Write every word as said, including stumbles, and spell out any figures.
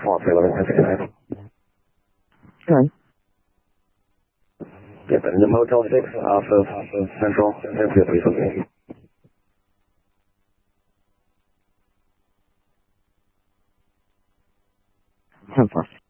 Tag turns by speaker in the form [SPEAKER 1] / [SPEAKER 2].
[SPEAKER 1] four three eleven ten sixty-nine.
[SPEAKER 2] Okay.
[SPEAKER 1] Yep, and the Motel six off of, off of Central, San Francisco.
[SPEAKER 2] ten four.